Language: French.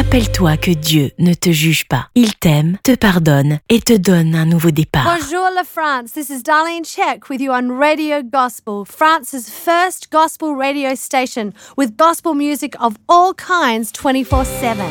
Rappelle-toi que Dieu ne te juge pas. Il t'aime, te pardonne et te donne un nouveau départ. Bonjour la France, this is Darlene Check with you on Radio Gospel, France's first gospel radio station with gospel music of all kinds 24/7.